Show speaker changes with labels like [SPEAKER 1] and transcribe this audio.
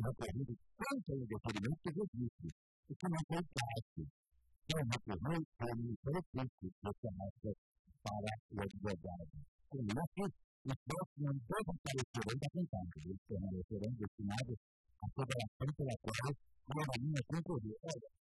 [SPEAKER 1] recorrido tanto ao deferimento que registro, o que não foi fácil. Quem recorreu foi o Ministério Público para o advogado. Com isso, os próximos dois aparecerão da contagem. Eles serão destinado à federação pela qual a linha concorreu. Olha,